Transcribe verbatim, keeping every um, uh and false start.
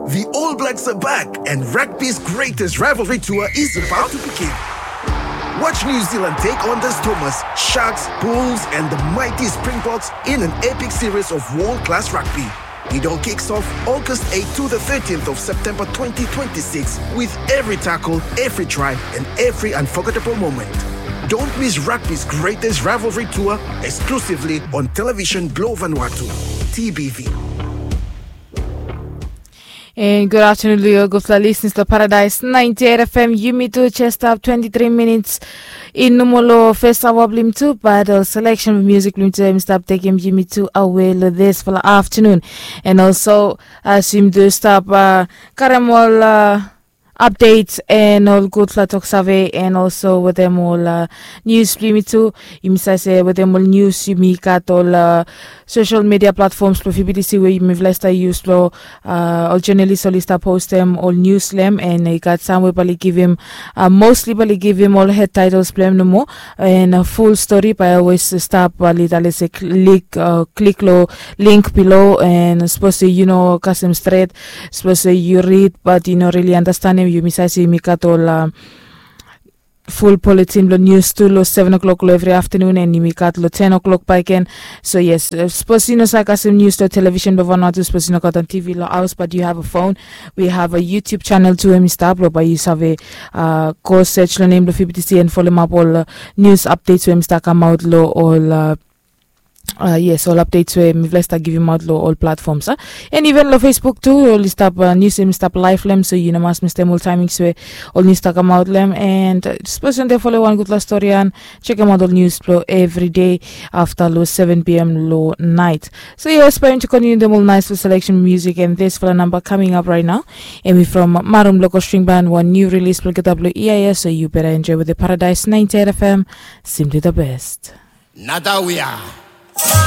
The All Blacks are back and rugby's greatest rivalry tour is about to begin. Watch New Zealand take on the Stormers, Sharks, Bulls and the mighty Springboks in an epic series of world-class rugby. It all kicks off August eighth to the thirteenth of September twenty twenty-six with every tackle, every try and every unforgettable moment. Don't miss rugby's greatest rivalry tour exclusively on television Glow Vanuatu, T B V. And good afternoon, Leo. Good listeners to Paradise ninety-eight F M. Yumi to chest up twenty-three minutes in Numolo. First hour blim to battle selection of music blim to him stop taking Yumi to away this for the afternoon. And also as him to stop uh Karamol uh, updates and all good la talk survey and also with them all uh, news blim to him say with them all news Yumi kat all uh, social media platforms for B D C where you may vlasta use lo uh, all journalists all lista post them all news them and he got somewhere bali give him uh, mostly bali give him all head titles blame no more and a full story by always stop bali dale se click uh, click lo link below and supposed to you know custom straight supposed to you read but you know really understand him you miss I see me cut all uh, full bulletin lo news to lo seven o'clock lo every afternoon and you cut lo ten o'clock by again. So yes, uh, suppose you know some news to television but not to suppose you know cut on T V lo house but you have a phone. We have a YouTube channel to M Stablo but you have a uh go search lo name lo F B T C and follow up all uh, news updates to M Star come out lo all uh, Uh, yes, all updates where we start giving out all platforms, huh? And even lo Facebook too. All stop uh, news, stop live lem. So you know, must miss them all timings where all news start come out lem. And uh, this person they follow one good last story and check them out all news flow every day after low seven p.m. low night. So yes, aspiring to continue them all nice for selection music and this for a number coming up right now. And we from Marum Local String Band one new release will get W E I S. So you better enjoy with the Paradise ninety-eight F M. Simply the best. Nada we are.